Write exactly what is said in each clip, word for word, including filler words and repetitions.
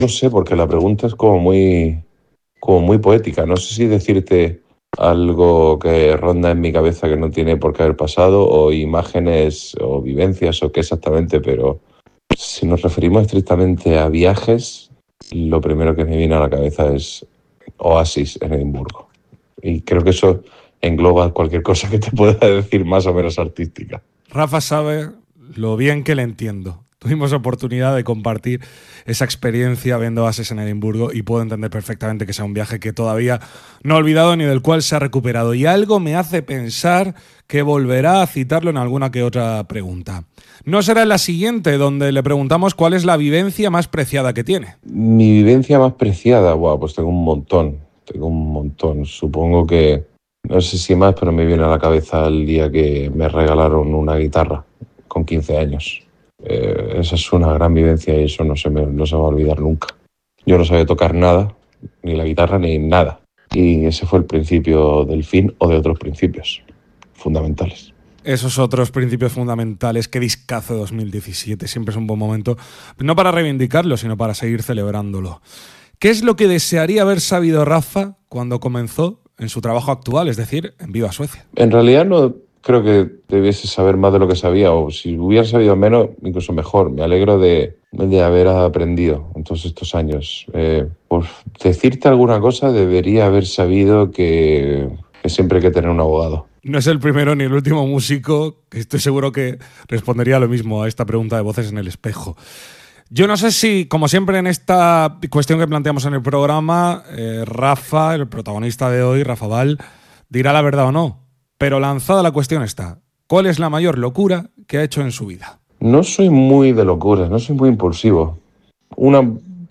No sé, porque la pregunta es como muy, como muy poética. No sé si decirte algo que ronda en mi cabeza que no tiene por qué haber pasado, o imágenes o vivencias o qué exactamente, pero si nos referimos estrictamente a viajes, lo primero que me viene a la cabeza es Oasis en Edimburgo. Y creo que eso engloba cualquier cosa que te pueda decir más o menos artística. Rafa sabe lo bien que le entiendo. Tuvimos oportunidad de compartir esa experiencia viendo Oasis en Edimburgo y puedo entender perfectamente que sea un viaje que todavía no he olvidado ni del cual se ha recuperado. Y algo me hace pensar que volverá a citarlo en alguna que otra pregunta. No será en la siguiente, donde le preguntamos cuál es la vivencia más preciada que tiene. Mi vivencia más preciada, wow, pues tengo un montón. Tengo un montón. Supongo que, no sé si más, pero me viene a la cabeza el día que me regalaron una guitarra con quince años. Eh, esa es una gran vivencia y eso no se, me, no se va a olvidar nunca. Yo no sabía tocar nada, ni la guitarra, ni nada. Y ese fue el principio del fin o de otros principios fundamentales. Esos otros principios fundamentales, qué discazo dos mil diecisiete, siempre es un buen momento, no para reivindicarlo, sino para seguir celebrándolo. ¿Qué es lo que desearía haber sabido Rafa cuando comenzó en su trabajo actual, es decir, en Viva Suecia? En realidad no creo que debiese saber más de lo que sabía, o si hubiera sabido menos, incluso mejor. Me alegro de, de haber aprendido en todos estos años. Eh, por decirte alguna cosa, debería haber sabido que, que siempre hay que tener un abogado. No es el primero ni el último músico que estoy seguro que respondería lo mismo a esta pregunta de Voces en el Espejo. Yo no sé si, como siempre en esta cuestión que planteamos en el programa, eh, Rafa, el protagonista de hoy, Rafa Val, dirá la verdad o no. Pero lanzada la cuestión está, ¿cuál es la mayor locura que ha hecho en su vida? No soy muy de locuras, no soy muy impulsivo. Una,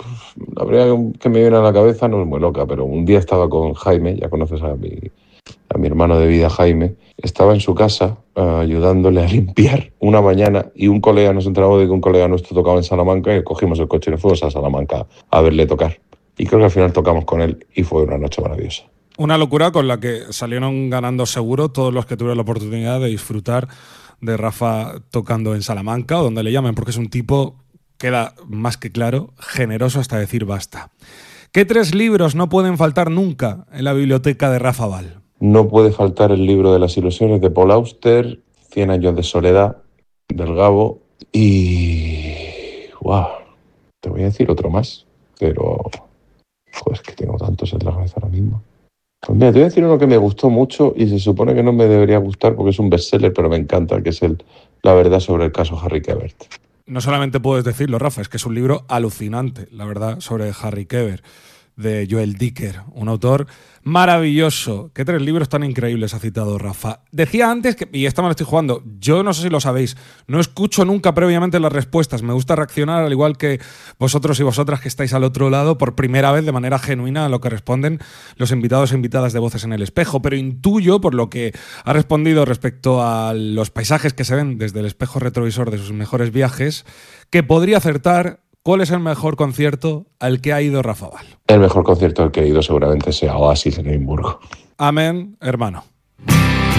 la verdad que me viene a la cabeza no es muy loca, pero un día estaba con Jaime, ya conoces a mi, a mi hermano de vida Jaime, estaba en su casa uh, ayudándole a limpiar una mañana y un colega, nos enteramos de que un colega nuestro tocaba en Salamanca y cogimos el coche y nos fuimos a Salamanca a verle tocar. Y creo que al final tocamos con él y fue una noche maravillosa. Una locura con la que salieron ganando seguro todos los que tuvieron la oportunidad de disfrutar de Rafa tocando en Salamanca o donde le llamen, porque es un tipo, queda más que claro, generoso hasta decir basta. ¿Qué tres libros no pueden faltar nunca en la biblioteca de Rafa Val? No puede faltar el libro de las ilusiones de Paul Auster, Cien años de soledad, del Gabo y... ¡Wow! Te voy a decir otro más, pero... Joder, es que tengo tantos en la cabeza ahora mismo. Pues mira, te voy a decir uno que me gustó mucho y se supone que no me debería gustar porque es un bestseller, pero me encanta, que es el La verdad sobre el caso Harry Quebert. No solamente puedes decirlo, Rafa, es que es un libro alucinante, la verdad, sobre Harry Quebert, de Joel Dicker, un autor maravilloso. ¿Qué tres libros tan increíbles ha citado Rafa? Decía antes, que, y esta me la estoy jugando, yo no sé si lo sabéis, no escucho nunca previamente las respuestas, me gusta reaccionar al igual que vosotros y vosotras que estáis al otro lado por primera vez de manera genuina a lo que responden los invitados e invitadas de Voces en el Espejo, pero intuyo por lo que ha respondido respecto a los paisajes que se ven desde el espejo retrovisor de sus mejores viajes, que podría acertar. ¿Cuál es el mejor concierto al que ha ido Rafa Val? El mejor concierto al que he ido seguramente sea Oasis en Edimburgo. Amén, hermano.